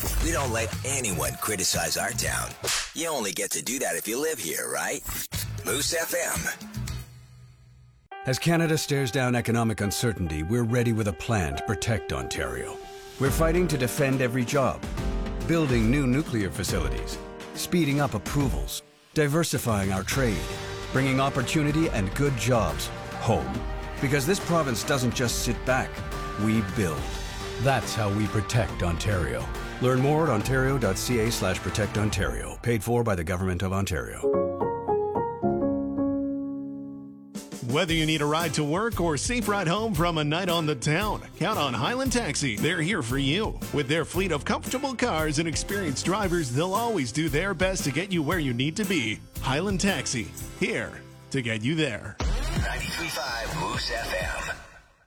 We don't let anyone criticize our town. You only get to do that if you live here, right? Moose FM. As Canada stares down economic uncertainty, we're ready with a plan to protect Ontario. We're fighting to defend every job, building new nuclear facilities, speeding up approvals, diversifying our trade, bringing opportunity and good jobs home. Because this province doesn't just sit back, we build. That's how we protect Ontario. Learn more at ontario.ca/protectontario. Paid for by the Government of Ontario. Whether you need a ride to work or safe ride home from a night on the town, count on Highland Taxi. They're here for you. With their fleet of comfortable cars and experienced drivers, they'll always do their best to get you where you need to be. Highland Taxi, here to get you there. 93.5 Moose FM.